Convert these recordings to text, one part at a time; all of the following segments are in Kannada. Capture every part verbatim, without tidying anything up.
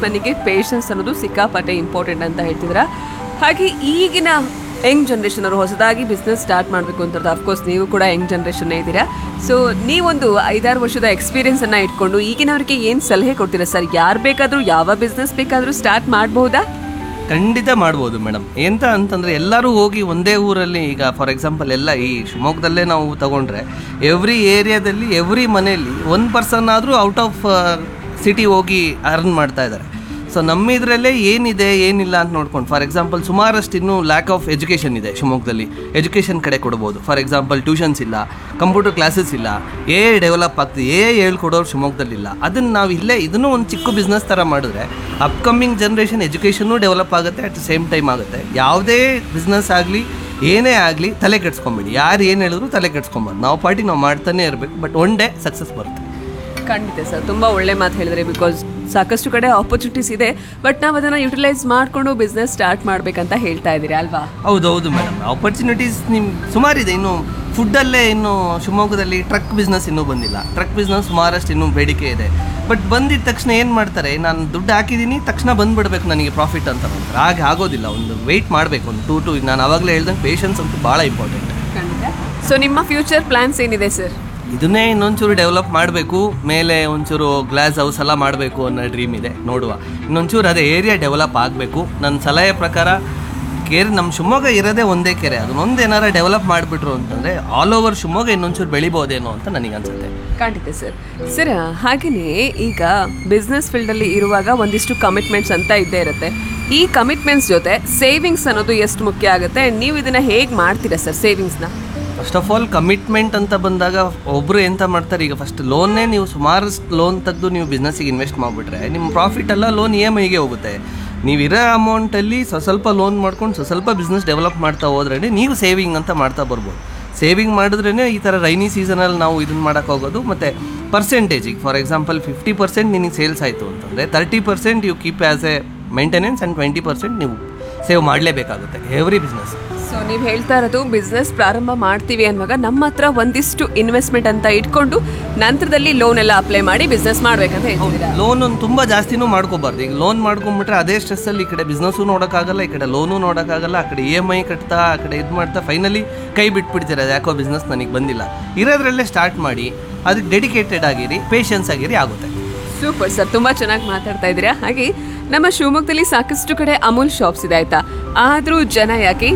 ಮನಿಗೆ ಪೇಷನ್ಸ್ ಅನ್ನೋದು ಸಿಕ್ಕಾಪಟ್ಟೆ ಇಂಪಾರ್ಟೆಂಟ್ ಅಂತ ಹೇಳ್ತಿದ್ರ. ಹಾಗೆ ಈಗಿನ ಯಂಗ್ ಜನ್ರೇಷನ್ ಅವರು ಹೊಸದಾಗಿ ಬಿಸ್ನೆಸ್ ಸ್ಟಾರ್ಟ್ ಮಾಡಬೇಕು ಅಂತಂದ್ರೆ ಅಫ್ಕೋರ್ಸ್ ನೀವು ಕೂಡ ಯಂಗ್ ಜನ್ರೇಷನ್ನೇ ಇದ್ದೀರಾ. ಸೊ ನೀವೊಂದು ಐದಾರು ವರ್ಷದ ಎಕ್ಸ್ಪೀರಿಯನ್ಸನ್ನು ಇಟ್ಕೊಂಡು ಈಗಿನವ್ರಿಗೆ ಏನು ಸಲಹೆ ಕೊಡ್ತೀರಾ ಸರ್? ಯಾರು ಬೇಕಾದರೂ ಯಾವ ಬಿಸ್ನೆಸ್ ಬೇಕಾದರೂ ಸ್ಟಾರ್ಟ್ ಮಾಡಬಹುದಾ? ಖಂಡಿತ ಮಾಡ್ಬೋದು ಮೇಡಮ್. ಎಂತ ಅಂತಂದರೆ ಎಲ್ಲರೂ ಹೋಗಿ ಒಂದೇ ಊರಲ್ಲಿ, ಈಗ ಫಾರ್ ಎಕ್ಸಾಂಪಲ್ ಎಲ್ಲ ಈ ಶಿವಮೊಗ್ಗದಲ್ಲೇ ನಾವು ತಗೊಂಡ್ರೆ ಎವ್ರಿ ಏರಿಯಾದಲ್ಲಿ ಎವ್ರಿ ಮನೆಯಲ್ಲಿ ಒನ್ ಪರ್ಸನ್ ಆದರೂ ಔಟ್ ಆಫ್ ಸಿಟಿ ಹೋಗಿ ಅರ್ನ್ ಮಾಡ್ತಾ ಇದ್ದಾರೆ. ಸೊ ನಮ್ಮ ಇದರಲ್ಲೇ ಏನಿದೆ ಏನಿಲ್ಲ ಅಂತ ನೋಡ್ಕೊಂಡು, ಫಾರ್ ಎಕ್ಸಾಂಪಲ್ ಸುಮಾರಷ್ಟು ಇನ್ನೂ ಲ್ಯಾಕ್ ಆಫ್ ಎಜುಕೇಷನ್ ಇದೆ ಶಿವಮೊಗ್ಗದಲ್ಲಿ. ಎಜುಕೇಷನ್ ಕಡೆ ಕೊಡ್ಬೋದು. ಫಾರ್ ಎಕ್ಸಾಂಪಲ್ ಟ್ಯೂಷನ್ಸ್ ಇಲ್ಲ, ಕಂಪ್ಯೂಟರ್ ಕ್ಲಾಸಸ್ ಇಲ್ಲ, ಏ ಡೆವಲಪ್ ಆಗ್ತದೆ, ಏ ಹೇಳ್ಕೊಡೋರು ಶಿವಮೊಗ್ಗದಲ್ಲಿಲ್ಲ. ಅದನ್ನು ನಾವು ಇಲ್ಲೇ ಇದನ್ನು ಒಂದು ಚಿಕ್ಕ ಬಿಸ್ನೆಸ್ ಥರ ಮಾಡಿದ್ರೆ ಅಪ್ಕಮಿಂಗ್ ಜನ್ರೇಷನ್ ಎಜುಕೇಷನ್ನೂ ಡೆವಲಪ್ ಆಗುತ್ತೆ, ಅಟ್ ದ ಸೇಮ್ ಟೈಮ್ ಆಗುತ್ತೆ. ಯಾವುದೇ ಬಿಸ್ನೆಸ್ ಆಗಲಿ ಏನೇ ಆಗಲಿ ತಲೆ ಕೆಡ್ಸ್ಕೊಂಬೇಡಿ, ಯಾರು ಏನು ಹೇಳಿದ್ರು ತಲೆ ಕೆಡ್ಸ್ಕೊಂಬಾರ್ದು. ನಾವು ಪಾರ್ಟಿ ನಾವು ಮಾಡ್ತಾನೆ ಇರಬೇಕು, ಬಟ್ ಒನ್ ಡೇ ಸಕ್ಸಸ್ ಬರುತ್ತೆ. ಖಂಡಿತ ಸರ್, ತುಂಬ ಒಳ್ಳೆ ಮಾತು ಹೇಳಿದ್ರೆ. ಬಿಕಾಸ್ ಸಾಕಷ್ಟು ಕಡೆ ಆಪರ್ಚುನಿಟೀಸ್ ಇದೆ, ಬಟ್ ನಾವು ಅದನ್ನು ಯುಟಿಲೈಸ್ ಮಾಡಿಕೊಂಡು ಬಿಸ್ನೆಸ್ ಸ್ಟಾರ್ಟ್ ಮಾಡಬೇಕಂತ ಹೇಳ್ತಾ ಇದ್ದೀರಿ ಅಲ್ವಾ? ಹೌದೌದು ಮೇಡಮ್, ಆಪರ್ಚುನಿಟೀಸ್ ನಿಮ್ಗೆ ಸುಮಾರಿದೆ. ಇನ್ನು ಫುಡ್ಡಲ್ಲೇ ಇನ್ನು ಶಿವಮೊಗ್ಗದಲ್ಲಿ ಟ್ರಕ್ ಬಿಸ್ನೆಸ್ ಇನ್ನೂ ಬಂದಿಲ್ಲ. ಟ್ರಕ್ ಬಿಸ್ನೆಸ್ ಸುಮಾರಷ್ಟು ಇನ್ನೂ ಬೇಡಿಕೆ ಇದೆ. ಬಟ್ ಬಂದಿದ್ದ ತಕ್ಷಣ ಏನು ಮಾಡ್ತಾರೆ, ನಾನು ದುಡ್ಡು ಹಾಕಿದ್ದೀನಿ ತಕ್ಷಣ ಬಂದುಬಿಡ್ಬೇಕು ನನಗೆ ಪ್ರಾಫಿಟ್ ಅಂತ ಅಂತಾರೆ. ಹಾಗೆ ಆಗೋದಿಲ್ಲ, ಒಂದು ವೆಯ್ಟ್ ಮಾಡಬೇಕು, ಒಂದು ಟೂ ಟು ನಾನು ಆವಾಗಲೇ ಹೇಳ್ದಂಗೆ ಪೇಷನ್ಸ್ ಅಂತೂ ಭಾಳ ಇಂಪಾರ್ಟೆಂಟ್. ಖಂಡಿತ. ಸೊ ನಿಮ್ಮ ಫ್ಯೂಚರ್ ಪ್ಲ್ಯಾನ್ಸ್ ಏನಿದೆ ಸರ್? ಇದನ್ನೇ ಇನ್ನೊಂಚೂರು ಡೆವಲಪ್ ಮಾಡಬೇಕು, ಮೇಲೆ ಒಂಚೂರು ಗ್ಲಾಸ್ ಹೌಸ್ ಎಲ್ಲ ಮಾಡಬೇಕು ಅನ್ನೋ ಡ್ರೀಮ್ ಇದೆ. ನೋಡುವ, ಇನ್ನೊಂಚೂರು ಅದೇ ಏರಿಯಾ ಡೆವಲಪ್ ಆಗಬೇಕು. ನನ್ನ ಸಲಹೆ ಪ್ರಕಾರ ಕೆರೆ, ನಮ್ಮ ಶಿವಮೊಗ್ಗ ಇರೋದೇ ಒಂದೇ ಕೆರೆ, ಅದನ್ನೊಂದು ಏನಾರ ಡೆವಲಪ್ ಮಾಡಿಬಿಟ್ರು ಅಂತಂದರೆ ಆಲ್ ಓವರ್ ಶಿವಮೊಗ್ಗ ಇನ್ನೊಂಚೂರು ಬೆಳಿಬೋದೇನೋ ಅಂತ ನನಗೆ ಅನ್ಸುತ್ತೆ. ಖಂಡಿತ ಸರ್. ಸರ್ ಹಾಗೆಯೇ ಈಗ ಬಿಸ್ನೆಸ್ ಫೀಲ್ಡಲ್ಲಿ ಇರುವಾಗ ಒಂದಿಷ್ಟು ಕಮಿಟ್ಮೆಂಟ್ಸ್ ಅಂತ ಇದ್ದೇ ಇರುತ್ತೆ. ಈ ಕಮಿಟ್ಮೆಂಟ್ಸ್ ಜೊತೆ ಸೇವಿಂಗ್ಸ್ ಅನ್ನೋದು ಎಷ್ಟು ಮುಖ್ಯ ಆಗುತ್ತೆ, ಆ್ಯಂಡ್ ನೀವು ಇದನ್ನು ಹೇಗೆ ಮಾಡ್ತೀರಾ sir ಸೇವಿಂಗ್ಸ್ನ? First of all commitment ಅಂತ ಬಂದಾಗ ಒಬ್ಬರು ಎಂತ ಮಾಡ್ತಾರೆ, ಈಗ ಫಸ್ಟ್ ಲೋನ್ನೇ ನೀವು ಸುಮಾರು ಲೋನ್ ತೆಗೆದು ನೀವು ಬಿಸ್ನೆಸ್ಸಿಗೆ ಇನ್ವೆಸ್ಟ್ ಮಾಡಿಬಿಟ್ರೆ ನಿಮ್ಮ ಪ್ರಾಫಿಟ್ ಎಲ್ಲ ಲೋನ್ ಇ ಎಮ್ ಐಗೆ ಹೋಗುತ್ತೆ. ನೀವಿರೋ ಅಮೌಂಟಲ್ಲಿ ಸ್ವ ಸ್ವಲ್ಪ ಲೋನ್ ಮಾಡ್ಕೊಂಡು ಸ್ವ ಸ್ವಲ್ಪ ಬಿಸ್ನೆಸ್ ಡೆವಲಪ್ ಮಾಡ್ತಾ ಹೋದ್ರೇ ನೀವು ಸೇವಿಂಗ್ ಅಂತ ಮಾಡ್ತಾ ಬರ್ಬೋದು. ಸೇವಿಂಗ್ ಮಾಡಿದ್ರೇ ಈ ಥರ ರೈನಿ ಸೀಸನಲ್ಲಿ ನಾವು ಇದನ್ನು ಮಾಡೋಕ್ಕೆ ಹೋಗೋದು. ಮತ್ತು ಪರ್ಸೆಂಟೇಜಿಗೆ ಫಾರ್ ಎಕ್ಸಾಂಪಲ್ ಫಿಫ್ಟಿ ಪರ್ಸೆಂಟ್ ನಿನಗೆ ಸೇಲ್ಸ್ ಆಯಿತು ಅಂತಂದರೆ thirty percent you keep as A maintenance and twenty percent ನೀವು ಸೇವ್ ಮಾಡಲೇಬೇಕಾಗುತ್ತೆ ಎವ್ರಿ ಬಿಸ್ನೆಸ್. ಸೊ ನೀವು ಹೇಳ್ತಾ ಇರೋದು ಬಿಸ್ನೆಸ್ ಪ್ರಾರಂಭ ಮಾಡ್ತೀವಿ ಅನ್ನುವಾಗ ನಮ್ಮ ಹತ್ರ ಒಂದಿಷ್ಟು ಇನ್ವೆಸ್ಟ್ಮೆಂಟ್ ಅಂತ ಇಟ್ಕೊಂಡು ನಂತರದಲ್ಲಿ ಲೋನ್ ಎಲ್ಲ ಅಪ್ಲೈ ಮಾಡಿ ಬಿಸ್ನೆಸ್ ಮಾಡ್ಬೇಕಂತ ಹೇಳ್ತೀರಾ? ಲೋನ್ ಒಂದು ತುಂಬ ಜಾಸ್ತಿನೂ ಮಾಡ್ಕೋಬಾರ್ದು. ಈಗ ಲೋನ್ ಮಾಡ್ಕೊಂಡ್ಬಿಟ್ರೆ ಅದೇ ಸ್ಟ್ರೆಸ್ಸಲ್ಲಿ ಈ ಕಡೆ ಬಿಸ್ನೆಸ್ಸು ನೋಡೋಕ್ಕಾಗಲ್ಲ, ಈ ಕಡೆ ಲೋನು ನೋಡೋಕ್ಕಾಗಲ್ಲ, ಆ ಕಡೆ ಇ ಎಮ್ ಐ ಕಟ್ತಾ ಆ ಕಡೆ ಇದು ಮಾಡ್ತಾ ಫೈನಲಿ ಕೈ ಬಿಟ್ಬಿಡ್ತೀರ. ಅದು ಯಾಕೋ ಬಿಸ್ನೆಸ್ ನನಗೆ ಬಂದಿಲ್ಲ. ಇರೋದ್ರಲ್ಲೇ ಸ್ಟಾರ್ಟ್ ಮಾಡಿ, ಅದಕ್ಕೆ ಡೆಡಿಕೇಟೆಡ್ ಆಗಿರಿ, ಪೇಷನ್ಸ್ ಆಗಿರಿ, ಆಗುತ್ತೆ. ಸೂಪರ್ ಸರ್, ತುಂಬ ಚೆನ್ನಾಗಿ ಮಾತಾಡ್ತಾ ಇದ್ದೀರಾ. ಹಾಗೆ ನಮ್ಮ ಶಿವಮೊಗ್ಗದಲ್ಲಿ ಸಾಕಷ್ಟು ಕಡೆ ಅಮೂಲ್ ಶಾಪ್ಸ್ ಇದೆ ಆಯ್ತಾ, ಆದರೂ ಜನ ಯಾಕೆ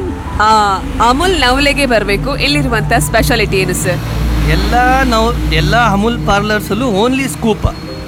ಅಮೂಲ್ ನವಲೆಗೆ ಬರಬೇಕು? ಇಲ್ಲಿರುವಂಥ ಸ್ಪೆಷಾಲಿಟಿ ಏನು ಸರ್? ಎಲ್ಲ ನಾವು ಎಲ್ಲ Amul ಪಾರ್ಲರ್ಸಲ್ಲೂ only scoop,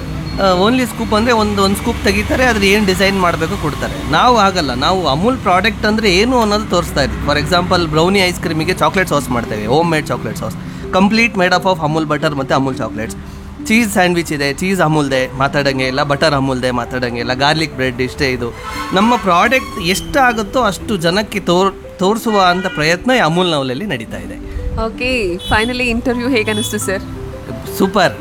only scoop ಅಂದರೆ ಒಂದು ಒಂದು ಸ್ಕೂಪ್ ತೆಗಿತಾರೆ, ಅದ್ರ ಏನು ಡಿಸೈನ್ ಮಾಡಬೇಕು ಕೊಡ್ತಾರೆ. ನಾವು ಆಗಲ್ಲ, ನಾವು ಅಮೂಲ್ ಪ್ರಾಡಕ್ಟ್ ಅಂದರೆ ಏನು ಅನ್ನೋದು ತೋರಿಸ್ತಾ ಇದ್ದೀವಿ. For example brownie ice ಕ್ರೀಮಿಗೆ chocolate sauce ಮಾಡ್ತೇವೆ, home made chocolate sauce, complete made up of Amul butter ಮತ್ತು ಅಮೂಲ್ ಚಾಕ್ಲೇಟ್ಸ್. ಚೀಸ್ ಸ್ಯಾಂಡ್ವಿಚ್ ಇದೆ, ಚೀಸ್ ಅಮೂಲ್ದೆ ಮಾತಾಡೋಂಗೆ ಇಲ್ಲ, ಬಟರ್ ಅಮೂಲ್ದೆ ಮಾತಾಡೋಂಗೆ ಇಲ್ಲ, ಗಾರ್ಲಿಕ್ ಬ್ರೆಡ್ ಇಷ್ಟೇ. ಇದು ನಮ್ಮ ಪ್ರಾಡಕ್ಟ್ ಎಷ್ಟಾಗುತ್ತೋ ಅಷ್ಟು ಜನಕ್ಕೆ ತೋರ್ ತೋರಿಸುವ ಅಂತ ಪ್ರಯತ್ನ ಅಮೂಲ್ ನವಲಲ್ಲಿ ನಡೀತಾ ಇದೆ. ಓಕೆ, ಫೈನಲಿ ಇಂಟರ್ವ್ಯೂ ಹೇಗೆ ಅನಿಸ್ತು ಸರ್? ಸೂಪರ್.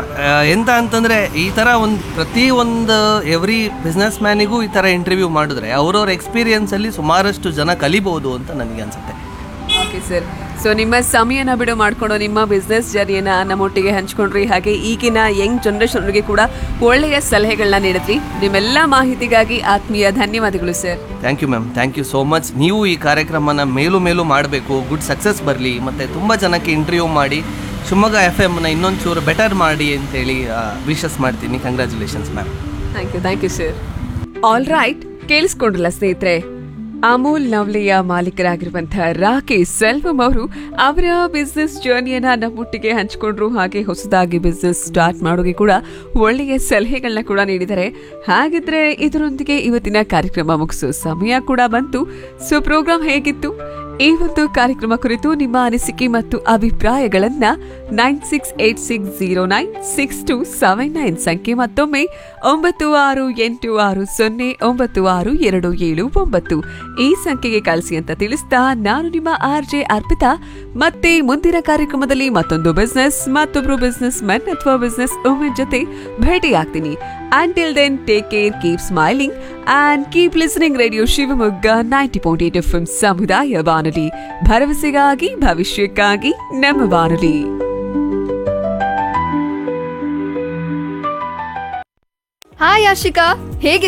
ಎಂತ ಅಂತಂದರೆ ಈ ಥರ ಒಂದು ಪ್ರತಿ ಒಂದು ಎವ್ರಿ ಬಿಸ್ನೆಸ್ ಮ್ಯಾನಿಗೂ ಈ ಥರ ಇಂಟರ್ವ್ಯೂ ಮಾಡಿದ್ರೆ ಅವ್ರವ್ರ ಎಕ್ಸ್ಪೀರಿಯನ್ಸಲ್ಲಿ ಸುಮಾರಷ್ಟು ಜನ ಕಲಿಬೋದು ಅಂತ ನನಗೆ ಅನಿಸುತ್ತೆ. ಓಕೆ ಸರ್, ಸೊ ನಿಮ್ಮ ಸಮಯನ ಬಿಡು ಮಾಡಿಕೊಂಡು ನಿಮ್ಮ ಬಿಸ್ನೆಸ್ ಜರ್ನಿಯನ್ನು ನಮ್ಮೊಟ್ಟಿಗೆ ಹಂಚ್ಕೊಂಡ್ರಿ. ಹಾಗೆ ಈಗಿನ ಯಂಗ್ ಜನ್ರೇಷನ್ಗೆ ಕೂಡ ಒಳ್ಳೆಯ ಸಲಹೆಗಳನ್ನ ನೀಡಿದ್ರಿ. ನಿಮ್ಮೆಲ್ಲ ಮಾಹಿತಿಗಾಗಿ ಆತ್ಮೀಯ ಧನ್ಯವಾದಗಳು sir. Thank you ma'am, thank you so much. ನೀವು ಈ ಕಾರ್ಯಕ್ರಮನ ಮೇಲೂ ಮೇಲೂ ಮಾಡಬೇಕು, ಗುಡ್ ಸಕ್ಸಸ್ ಬರಲಿ, ಮತ್ತು ತುಂಬ ಜನಕ್ಕೆ ಇಂಟರ್ವ್ಯೂ ಮಾಡಿ ಶಿವಮೊಗ್ಗ ಎಫ್ ಎಮ್ನ ಇನ್ನೊಂಚೂರು ಬೆಟರ್ ಮಾಡಿ ಅಂತೇಳಿ ವಿಶಸ್ ಮಾಡ್ತೀನಿ. Congratulations ma'am. Thank you thank you sir. All right, ಕೇಳಿಸ್ಕೊಂಡ್ರಲ್ಲ ಸ್ನೇಹಿತರೆ, ಅಮೂಲ್ ನವಲೆಯ ಮಾಲೀಕರಾಗಿರುವಂತಹ ರಾಕೇಶ್ ಸೆಲ್ವಂ ಅವರು ಅವರ ಬಿಸ್ನೆಸ್ ಜರ್ನಿಯನ್ನ ನಮ್ಮೊಟ್ಟಿಗೆ ಹಂಚಿಕೊಂಡ್ರು. ಹಾಗೆ ಹೊಸದಾಗಿ ಬಿಸ್ನೆಸ್ ಸ್ಟಾರ್ಟ್ ಮಾಡೋಕೆ ಕೂಡ ಒಳ್ಳೆಯ ಸಲಹೆಗಳನ್ನ ಕೂಡ ನೀಡಿದ್ದಾರೆ. ಹಾಗಿದ್ರೆ ಇದರೊಂದಿಗೆ ಇವತ್ತಿನ ಕಾರ್ಯಕ್ರಮ ಮುಗಿಸೋ ಸಮಯ ಕೂಡ ಬಂತು. ಸೊ ಪ್ರೋಗ್ರಾಮ್ ಹೇಗಿತ್ತು? ಈ ಒಂದು ಕಾರ್ಯಕ್ರಮ ಕುರಿತು ನಿಮ್ಮ ಅನಿಸಿಕೆ ಮತ್ತು ಅಭಿಪ್ರಾಯಗಳನ್ನ nine six eight six zero nine six to seven nine ಸಂಖ್ಯೆ ಮತ್ತೊಮ್ಮೆ ಒಂಬತ್ತು ಆರು ಎಂಟು ಆರು ಸೊನ್ನೆ ಒಂಬತ್ತು ಆರು ಎರಡು ಏಳು ಒಂಬತ್ತು ಈ ಸಂಖ್ಯೆಗೆ ಕಳಿಸಿ ಅಂತ ತಿಳಿಸ್ತಾ ನಾನು ನಿಮ್ಮ ಆರ್ ಜೆ ಅರ್ಪಿತಾ ಮತ್ತೆ ಮುಂದಿನ ಕಾರ್ಯಕ್ರಮದಲ್ಲಿ ಮತ್ತೊಂದು ಬಿಸ್ನೆಸ್ ಮತ್ತೊಬ್ರು ಬಿಸ್ನೆಸ್ ಮೆನ್ ಅಥವಾ ಬಿಸ್ನೆಸ್ ವುಮೆನ್ ಜೊತೆ ಭೇಟಿಯಾಗ್ತೀನಿ. Until then, take care, keep smiling and keep listening Radio Shivamogga ninety point eight F M ಸಮುದಾಯ ಬಾನುಲಿ, ಭರವಸೆಗಾಗಿ ಭವಿಷ್ಯಕ್ಕಾಗಿ ನಮ್ಮ ಬಾನುಲಿ. ಹಾಯ್ ಆಶಿಕಾ, ಹೇಗೆ